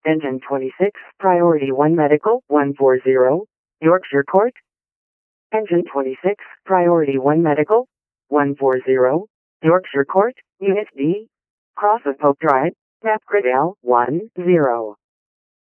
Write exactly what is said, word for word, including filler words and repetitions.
Engine twenty-six, Priority one Medical, one forty, Yorkshire Court. Engine twenty-six, Priority one Medical, one forty, Yorkshire Court, Unit D. Cross of Pope Drive, Napcredale, one zero.